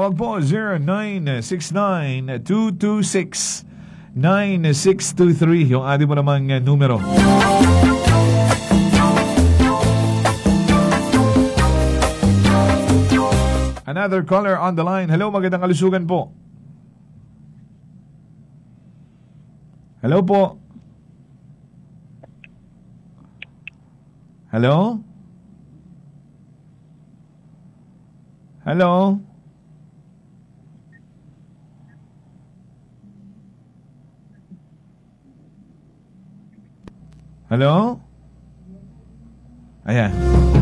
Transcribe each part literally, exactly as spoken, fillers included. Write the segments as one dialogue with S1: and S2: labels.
S1: Tawag po zero nine six nine two two six nine six two three yung ating mo namang uh, numero. Another caller on the line. Hello, magandang kalusugan po. Hello po. Hello? Hello? Hello? Ayan.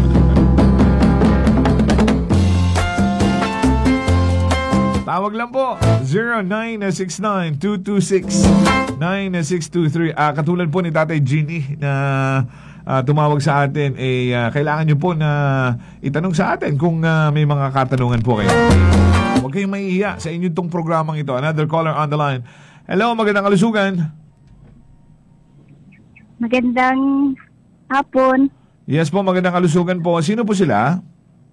S1: Tawag lang po. zero nine six nine two two six nine six two three. Ah, katulad po ni Tatay Ginny na uh, tumawag sa atin, eh, uh, kailangan nyo po na itanong sa atin kung uh, may mga katanungan po kayo. Huwag kayong maiiya sa inyong tong programang ito. Another caller on the line. Hello, magandang kalusugan.
S2: Magandang hapon.
S1: Yes po, magandang kalusugan po. Sino po sila?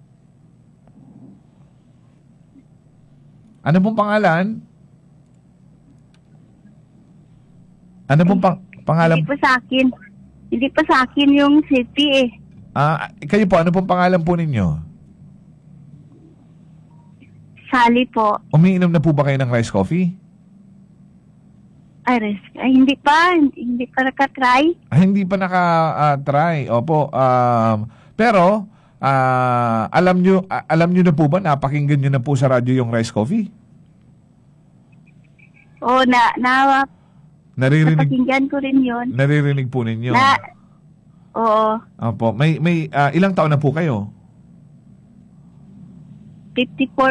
S1: Ano pong pangalan? Ano pong pang pangalan?
S2: Hindi pa sa akin. Hindi pa sa akin yung city eh.
S1: Ah, kayo po, ano pong pangalan po ninyo?
S2: Sally po.
S1: Umiinom na po ba kayo ng rice coffee?
S2: Ay, res- ay hindi pa. Hindi, hindi pa nakatry.
S1: Ah, hindi pa naka-try. Opo. Um, pero, ah, alam nyo, ah, alam nyo na po ba, napakinggan nyo na po sa radyo yung rice coffee?
S2: Oo, na, na,
S1: Naririnig,
S2: napakinggan ko rin yun.
S1: naririnig po ninyo.
S2: Na, oo,
S1: Opo. May, may, ah, ilang taon na po kayo?
S2: fifty-four